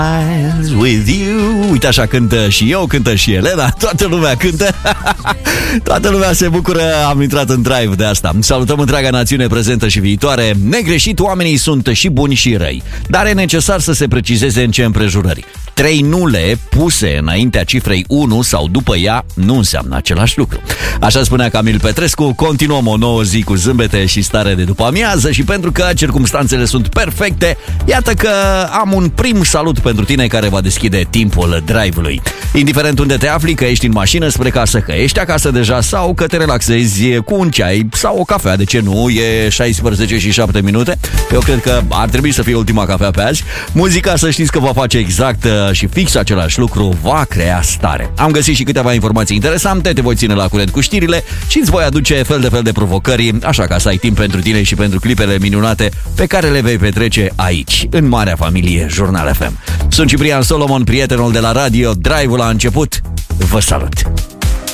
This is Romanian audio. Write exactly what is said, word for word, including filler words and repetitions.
With you. Uite, așa cântă și eu, cântă și Elena. Toată lumea cântă. Toată lumea se bucură. Am intrat în drive de asta. Salutăm întreaga națiune prezentă și viitoare. Negreșit, oamenii sunt și buni și răi, dar e necesar să se precizeze în ce împrejurări. Trei nule puse înaintea cifrei unu sau după ea nu înseamnă același lucru. Așa spunea Camil Petrescu. Continuăm o nouă zi cu zâmbete și stare de după amiază și pentru că circumstanțele sunt perfecte, iată că am un prim salut pentru tine care va deschide timpul drive-ului. Indiferent unde te afli, că ești în mașină spre casă, că ești acasă deja sau că te relaxezi cu un ceai sau o cafea, de ce nu? E șaisprezece și șapte minute. Eu cred că ar trebui să fie ultima cafea pe azi. Muzica, să știți că va face exact și fix același lucru, va crea stare. Am găsit și câteva informații interesante, te voi ține la curent cu știrile și îți voi aduce fel de fel de provocări, așa ca să ai timp pentru tine și pentru clipele minunate pe care le vei petrece aici, în marea familie Jurnal F M. Sunt Ciprian Solomon, prietenul de la radio. Drive-ul a început. Vă salut!